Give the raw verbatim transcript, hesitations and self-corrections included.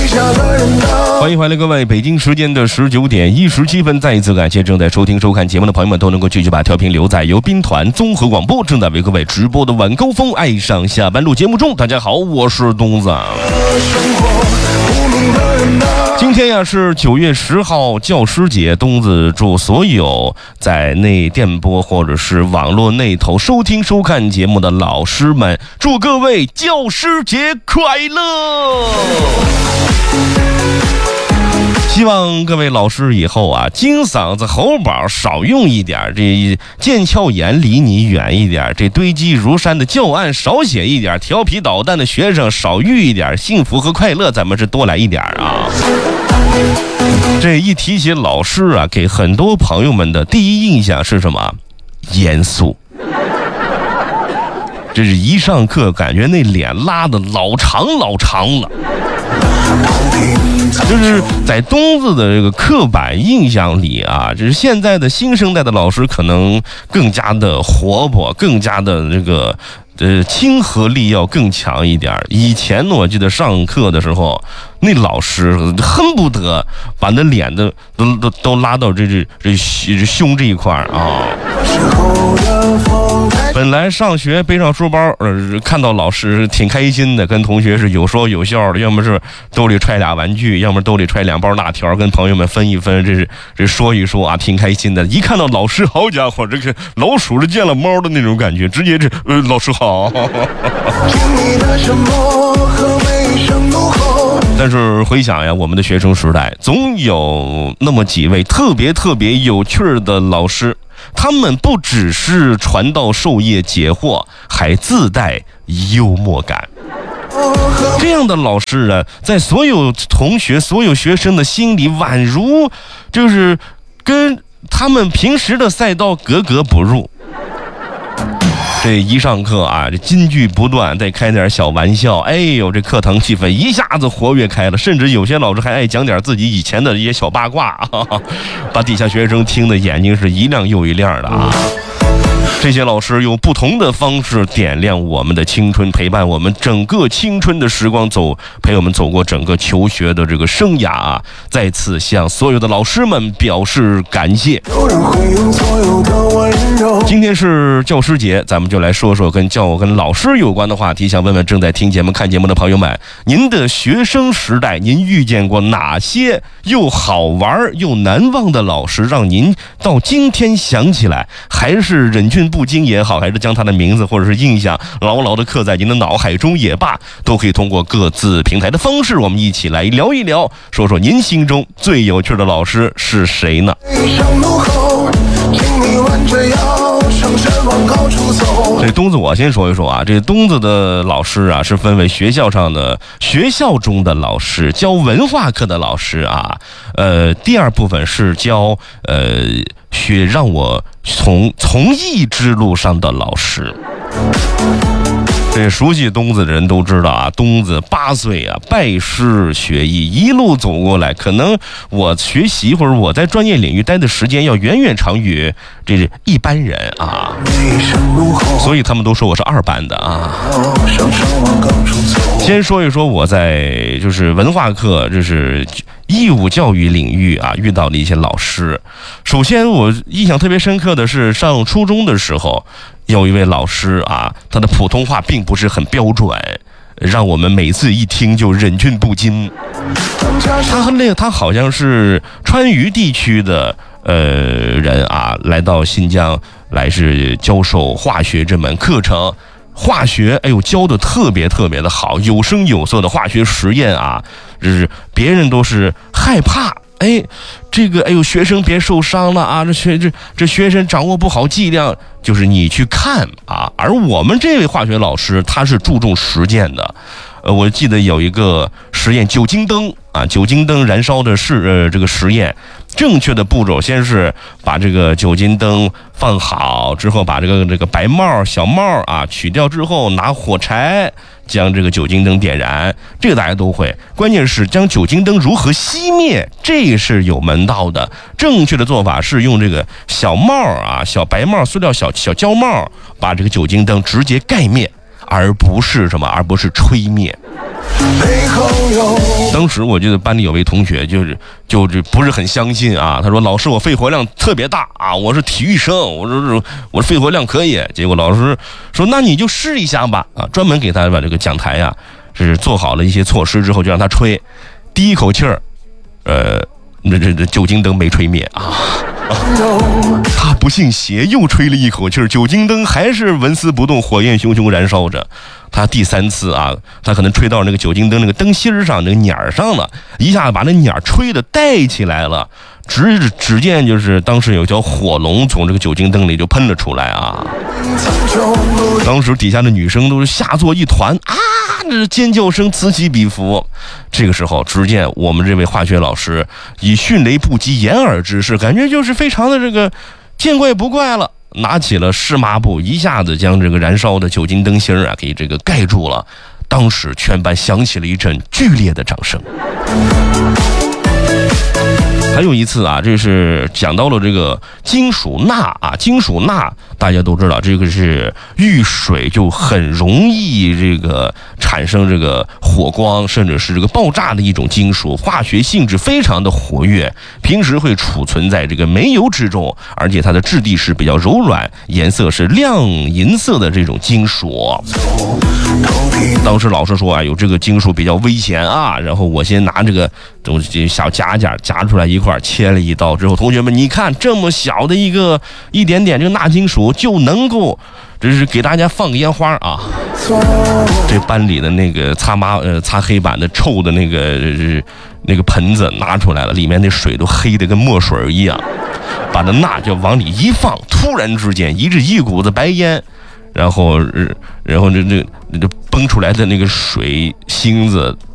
欢迎回来各位，北京时间的十九点一十七分，再一次感谢正在收听收看节目的朋友们都能够继续把调频留在由兵团综合广播正在为各位直播的晚高峰爱上下班路节目中。大家好，我是东子。今天呀是九月十号教师节，东子祝所有在内电波或者是网络那头收听收看节目的老师们，祝各位教师节快乐！希望各位老师以后啊，金嗓子喉宝少用一点，这腱鞘炎离你远一点，这堆积如山的教案少写一点，调皮捣蛋的学生少遇一点，幸福和快乐咱们是多来一点啊。这一提起老师啊，给很多朋友们的第一印象是什么？严肃。这是一上课感觉那脸拉的老长老长了。就是在东子的这个刻板印象里啊，就是现在的新生代的老师可能更加的活泼，更加的这个呃亲和力要更强一点。以前呢，我记得上课的时候，那老师恨不得把那脸的都都都拉到这这这胸这一块啊。本来上学背上书包，呃，看到老师挺开心的，跟同学是有说有笑的，要么是兜里揣俩玩具，要么兜里揣两包辣条，跟朋友们分一分，这是这说一说啊，挺开心的。一看到老师，好家伙，这个老鼠是见了猫的那种感觉，直接这呃老师好。但是回想呀，我们的学生时代，总有那么几位特别特别有趣的老师。他们不只是传道授业解惑，还自带幽默感。这样的老师啊，在所有同学、所有学生的心里，宛如就是跟他们平时的赛道格格不入。这一上课啊，这金句不断，再开点小玩笑，哎呦，这课堂气氛一下子活跃开了。甚至有些老师还爱讲点自己以前的一些小八卦，哈哈，把底下学生听的眼睛是一亮又一亮的啊。这些老师用不同的方式点亮我们的青春，陪伴我们整个青春的时光，走陪我们走过整个求学的这个生涯啊！再次向所有的老师们表示感谢。今天是教师节，咱们就来说说跟教跟老师有关的话题。想问问正在听节目看节目的朋友们，您的学生时代您遇见过哪些又好玩又难忘的老师，让您到今天想起来还是忍俊不禁也好，还是将他的名字或者是印象牢牢的刻在您的脑海中也罢，都可以通过各自平台的方式，我们一起来聊一聊，说说您心中最有趣的老师是谁呢？这东子我先说一说啊，这东子的老师啊是分为学校上的学校中的老师，教文化课的老师啊，呃，第二部分是教呃学让我从从艺之路上的老师。这熟悉东子的人都知道啊，东子八岁啊拜师学艺，一路走过来，可能我学习或者我在专业领域待的时间要远远长于这一般人啊，所以他们都说我是二班的啊。先说一说我在就是文化课，就是义务教育领域啊遇到的一些老师。首先我印象特别深刻的是上初中的时候，有一位老师啊，他的普通话并不是很标准，让我们每次一听就忍俊不禁。他和那个他好像是川渝地区的呃人啊，来到新疆来是教授化学这门课程。化学，哎呦，教的特别特别的好，有声有色的化学实验啊，就是别人都是害怕，哎，这个，哎呦，学生别受伤了啊，这学这这学生掌握不好剂量，就是你去看啊。而我们这位化学老师，他是注重实践的。呃，我记得有一个实验，酒精灯啊，酒精灯燃烧的是呃这个实验，正确的步骤先是把这个酒精灯放好之后，把这个这个白帽小帽啊取掉之后，拿火柴将这个酒精灯点燃，这个大家都会。关键是将酒精灯如何熄灭，这是有门道的。正确的做法是用这个小帽啊，小白帽、塑料小小胶帽，把这个酒精灯直接盖灭。而不是什么，而不是吹灭。背后有当时我记得班里有位同学就是就是不是很相信啊，他说老师我肺活量特别大啊，我是体育生，我说我肺活量可以。结果老师说那你就试一下吧啊，专门给他把这个讲台啊是做好了一些措施之后就让他吹，第一口气儿，呃，这这这酒精灯没吹灭啊。他不信邪，又吹了一口气儿，酒精灯还是纹丝不动，火焰熊熊燃烧着。他第三次啊，他可能吹到那个酒精灯那个灯芯儿上那个捻儿上了，一下把那捻儿吹的带起来了。只只见就是当时有条火龙从这个酒精灯里就喷了出来啊！当时底下的女生都是吓作一团啊，这尖叫声此起彼伏。这个时候，只见我们这位化学老师以迅雷不及掩耳之势，感觉就是非常的这个见怪不怪了，拿起了湿抹布，一下子将这个燃烧的酒精灯芯啊给这个盖住了。当时全班响起了一阵剧烈的掌声。还有一次啊，这是讲到了这个金属钠啊，金属钠大家都知道，这个是遇水就很容易这个产生这个火光，甚至是这个爆炸的一种金属，化学性质非常的活跃，平时会储存在这个煤油之中，而且它的质地是比较柔软，颜色是亮银色的这种金属。当时老师说啊，有这个金属比较危险啊，然后我先拿这个东西小夹夹夹出来一块，切了一刀之后，同学们你看这么小的一个一点点这个钠金属就能够，这是给大家放个烟花啊！这班里的那个擦抹呃擦黑板的臭的那个、呃、那个盆子拿出来了，里面那水都黑的跟墨水一样，把那钠就往里一放，突然之间一直一股子白烟。然后，然后这这这崩出来的那个水星子